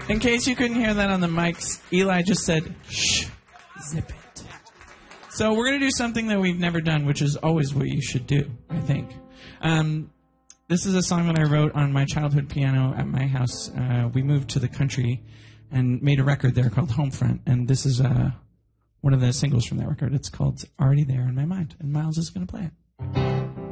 In case you couldn't hear that on the mics, Eli just said, shh, zip it. So we're going to do something that we've never done, which is always what you should do, I think. This is a song that I wrote on my childhood piano at my house. We moved to the country and made a record there called Homefront, and this is one of the singles from that record. It's called Already There in My Mind, and Miles is going to play it.